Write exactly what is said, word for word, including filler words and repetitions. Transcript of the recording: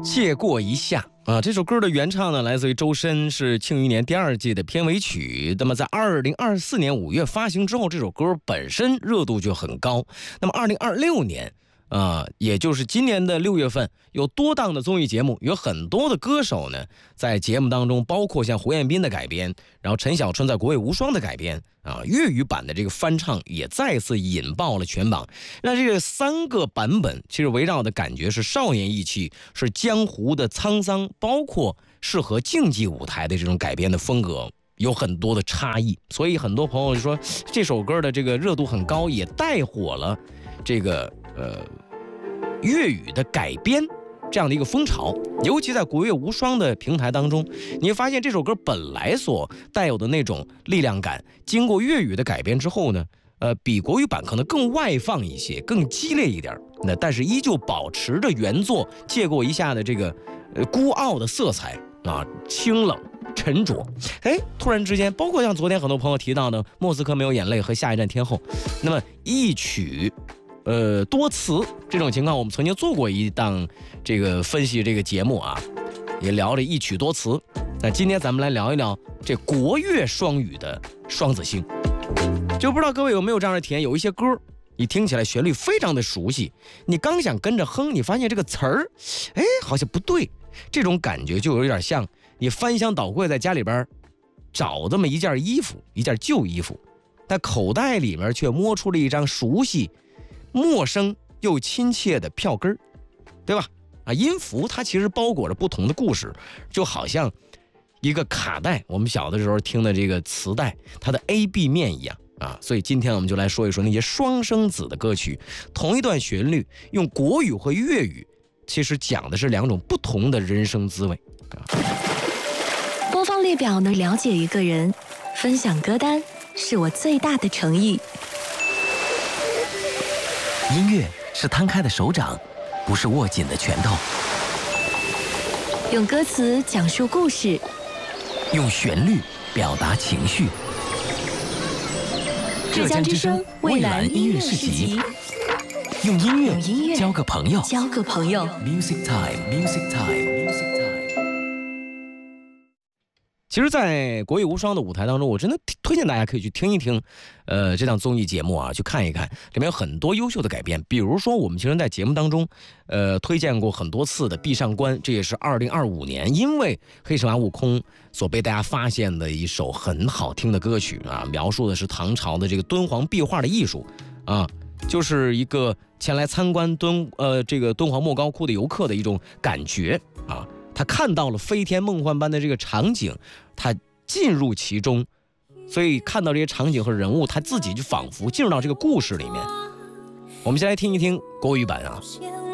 借过一下啊，这首歌的原唱呢来自于周深，是庆余年第二季的片尾曲。那么在二零二四年五月发行之后，这首歌本身热度就很高。那么二零二六年啊，也就是今年的六月份，有多档的综艺节目，有很多的歌手呢在节目当中，包括像胡彦斌的改编，然后陈小春在《国味无双》的改编啊，粤语版的这个翻唱也再次引爆了全榜。那这个三个版本其实围绕的感觉是少年义气，是江湖的沧桑，包括适合竞技舞台的这种改编的风格有很多的差异。所以很多朋友就说这首歌的这个热度很高，也带火了这个呃粤语的改编这样的一个风潮。尤其在国乐无双的平台当中，你会发现这首歌本来所带有的那种力量感，经过粤语的改编之后呢，呃，比国语版可能更外放一些，更激烈一点。那但是依旧保持着原作借过一下的这个呃孤傲的色彩啊，清冷沉着。哎，突然之间，包括像昨天很多朋友提到的《莫斯科没有眼泪》和《下一站天后》，那么一曲呃多词这种情况，我们曾经做过一档这个分析这个节目啊，也聊了一曲多词。那今天咱们来聊一聊这国乐双语的双子星。就不知道各位有没有这样的体验，有一些歌你听起来旋律非常的熟悉，你刚想跟着哼，你发现这个词儿哎好像不对，这种感觉就有点像你翻箱倒柜在家里边找这么一件衣服，一件旧衣服，但口袋里面却摸出了一张熟悉陌生又亲切的票根，对吧？啊，音符它其实包裹着不同的故事，就好像一个卡带，我们小的时候听的这个磁带，它的 A B 面一样啊。所以今天我们就来说一说那些双生子的歌曲，同一段旋律用国语和粤语，其实讲的是两种不同的人生滋味啊。 播放列表能了解一个人，分享歌单是我最大的诚意。 音乐是摊开的手掌，不是握紧的拳头。 用歌词讲述故事， 用旋律表达情绪。 浙江之声蔚蓝音乐市集， 用音乐用音乐交个朋友， 交个朋友。 Music time, Music time, Music time。 其实在国乐无双的舞台当中，我真的推荐大家可以去听一听呃，这档综艺节目啊，去看一看，里面有很多优秀的改编。比如说我们其实在节目当中呃，推荐过很多次的闭上关，这也是二零二五年因为黑神娃悟空所被大家发现的一首很好听的歌曲啊，描述的是唐朝的这个敦煌壁画的艺术啊，就是一个前来参观敦呃这个敦煌莫高窟的游客的一种感觉啊，他看到了飞天梦幻般的这个场景，他进入其中，所以看到这些场景和人物，他自己就仿佛进入到这个故事里面。我们先来听一听国语版啊。